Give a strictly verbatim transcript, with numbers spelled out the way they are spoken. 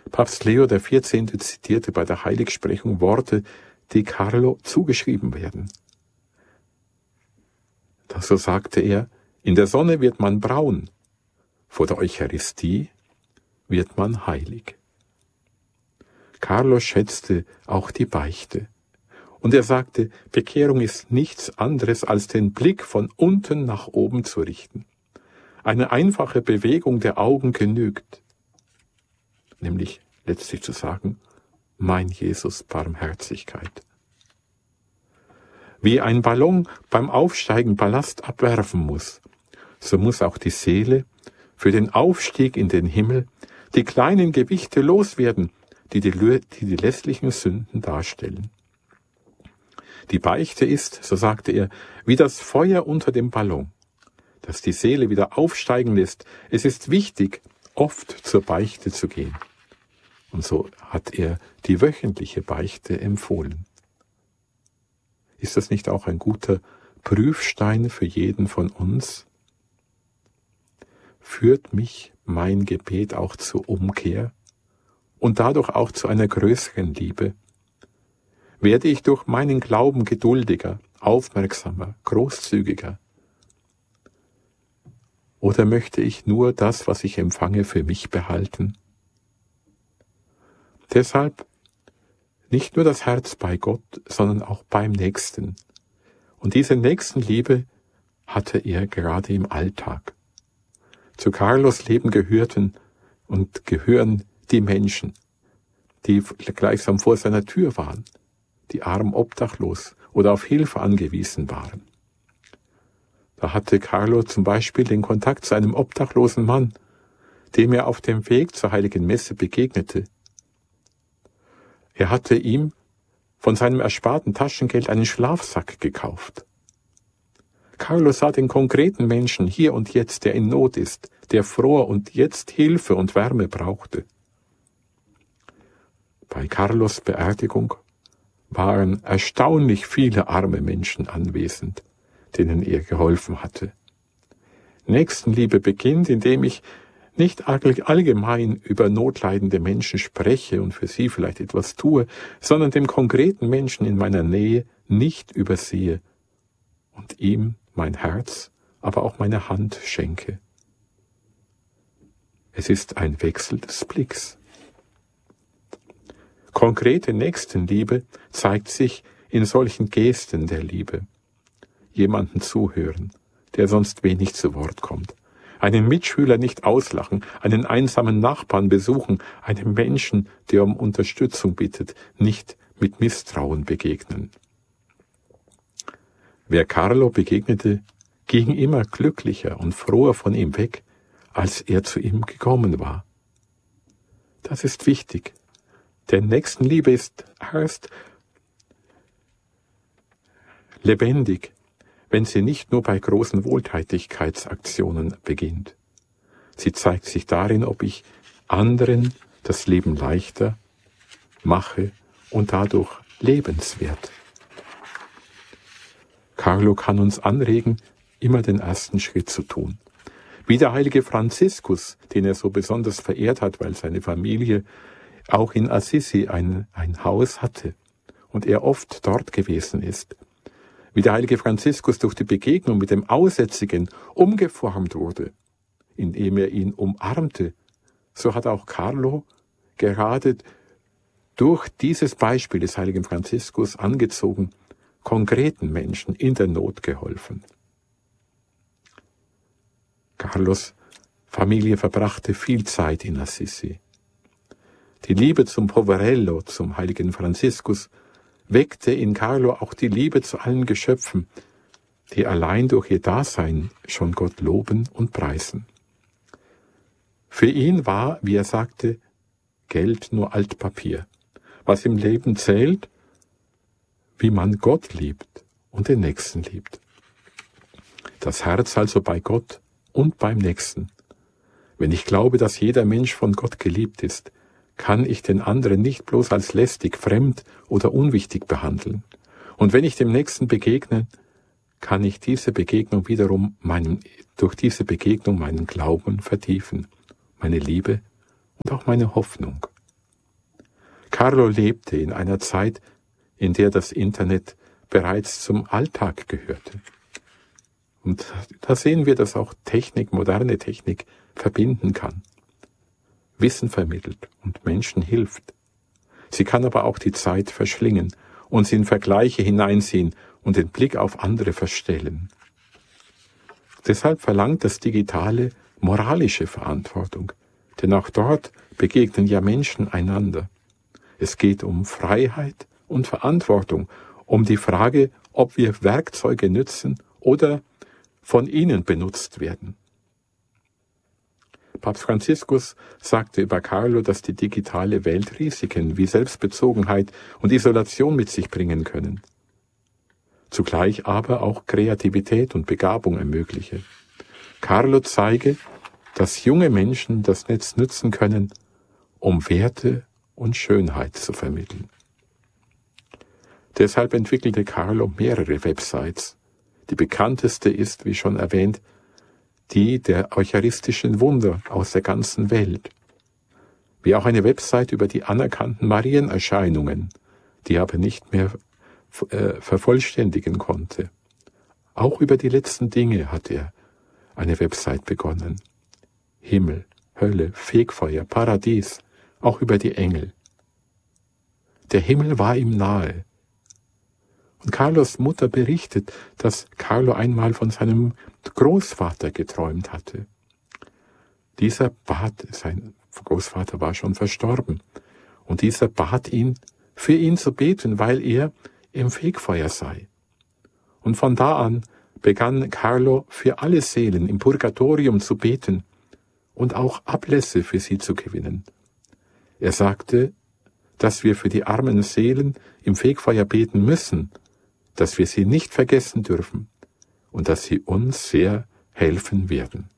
Papst Leo der Vierzehnte zitierte bei der Heiligsprechung Worte, die Carlo zugeschrieben werden. So sagte er, in der Sonne wird man braun, vor der Eucharistie wird man heilig. Carlo schätzte auch die Beichte. Und er sagte, Bekehrung ist nichts anderes, als den Blick von unten nach oben zu richten. Eine einfache Bewegung der Augen genügt, nämlich letztlich zu sagen, mein Jesus, Barmherzigkeit. Wie ein Ballon beim Aufsteigen Ballast abwerfen muss, so muss auch die Seele für den Aufstieg in den Himmel die kleinen Gewichte loswerden, die die, die, die lässlichen Sünden darstellen. Die Beichte ist, so sagte er, wie das Feuer unter dem Ballon, das die Seele wieder aufsteigen lässt. Es ist wichtig, oft zur Beichte zu gehen. Und so hat er die wöchentliche Beichte empfohlen. Ist das nicht auch ein guter Prüfstein für jeden von uns? Führt mich mein Gebet auch zur Umkehr und dadurch auch zu einer größeren Liebe? Werde ich durch meinen Glauben geduldiger, aufmerksamer, großzügiger? Oder möchte ich nur das, was ich empfange, für mich behalten? Deshalb nicht nur das Herz bei Gott, sondern auch beim Nächsten. Und diese Nächstenliebe hatte er gerade im Alltag. Zu Carlos Leben gehörten und gehören die Menschen, die gleichsam vor seiner Tür waren, die arm obdachlos oder auf Hilfe angewiesen waren. Da hatte Carlo zum Beispiel den Kontakt zu einem obdachlosen Mann, dem er auf dem Weg zur Heiligen Messe begegnete. Er hatte ihm von seinem ersparten Taschengeld einen Schlafsack gekauft. Carlo sah den konkreten Menschen hier und jetzt, der in Not ist, der fror und jetzt Hilfe und Wärme brauchte. Bei Carlos Beerdigung waren erstaunlich viele arme Menschen anwesend, denen er geholfen hatte. Nächstenliebe beginnt, indem ich nicht allgemein über notleidende Menschen spreche und für sie vielleicht etwas tue, sondern dem konkreten Menschen in meiner Nähe nicht übersehe und ihm mein Herz, aber auch meine Hand schenke. Es ist ein Wechsel des Blicks. Konkrete Nächstenliebe zeigt sich in solchen Gesten der Liebe. Jemanden zuhören, der sonst wenig zu Wort kommt. Einen Mitschüler nicht auslachen, einen einsamen Nachbarn besuchen, einem Menschen, der um Unterstützung bittet, nicht mit Misstrauen begegnen. Wer Carlo begegnete, ging immer glücklicher und froher von ihm weg, als er zu ihm gekommen war. Das ist wichtig. Denn Nächstenliebe ist erst lebendig, wenn sie nicht nur bei großen Wohltätigkeitsaktionen beginnt. Sie zeigt sich darin, ob ich anderen das Leben leichter mache und dadurch lebenswert. Carlo kann uns anregen, immer den ersten Schritt zu tun. Wie der heilige Franziskus, den er so besonders verehrt hat, weil seine Familie auch in Assisi ein, ein Haus hatte und er oft dort gewesen ist. Wie der heilige Franziskus durch die Begegnung mit dem Aussätzigen umgeformt wurde, indem er ihn umarmte, so hat auch Carlo gerade durch dieses Beispiel des heiligen Franziskus angezogen, konkreten Menschen in der Not geholfen. Carlos Familie verbrachte viel Zeit in Assisi. Die Liebe zum Poverello, zum heiligen Franziskus, weckte in Carlo auch die Liebe zu allen Geschöpfen, die allein durch ihr Dasein schon Gott loben und preisen. Für ihn war, wie er sagte, Geld nur Altpapier. Was im Leben zählt, wie man Gott liebt und den Nächsten liebt. Das Herz also bei Gott und beim Nächsten. Wenn ich glaube, dass jeder Mensch von Gott geliebt ist, kann ich den anderen nicht bloß als lästig, fremd oder unwichtig behandeln. Und wenn ich dem Nächsten begegne, kann ich diese Begegnung wiederum meinen, durch diese Begegnung meinen Glauben vertiefen, meine Liebe und auch meine Hoffnung. Carlo lebte in einer Zeit, in der das Internet bereits zum Alltag gehörte. Und da sehen wir, dass auch Technik, moderne Technik, verbinden kann, Wissen vermittelt und Menschen hilft. Sie kann aber auch die Zeit verschlingen, uns in Vergleiche hineinziehen und den Blick auf andere verstellen. Deshalb verlangt das Digitale moralische Verantwortung, denn auch dort begegnen ja Menschen einander. Es geht um Freiheit und Verantwortung, um die Frage, ob wir Werkzeuge nützen oder von ihnen benutzt werden. Papst Franziskus sagte über Carlo, dass die digitale Welt Risiken wie Selbstbezogenheit und Isolation mit sich bringen können. Zugleich aber auch Kreativität und Begabung ermögliche. Carlo zeige, dass junge Menschen das Netz nützen können, um Werte und Schönheit zu vermitteln. Deshalb entwickelte Carlo mehrere Websites. Die bekannteste ist, wie schon erwähnt, die der eucharistischen Wunder aus der ganzen Welt, wie auch eine Website über die anerkannten Marienerscheinungen, die aber nicht mehr äh, vervollständigen konnte. Auch über die letzten Dinge hat er eine Website begonnen. Himmel, Hölle, Fegfeuer, Paradies, auch über die Engel. Der Himmel war ihm nahe. Und Carlos Mutter berichtet, dass Carlo einmal von seinem Großvater geträumt hatte. Dieser bat, sein Großvater war schon verstorben, und dieser bat ihn, für ihn zu beten, weil er im Fegfeuer sei. Und von da an begann Carlo für alle Seelen im Purgatorium zu beten und auch Ablässe für sie zu gewinnen. Er sagte, dass wir für die armen Seelen im Fegfeuer beten müssen, dass wir sie nicht vergessen dürfen und dass sie uns sehr helfen werden.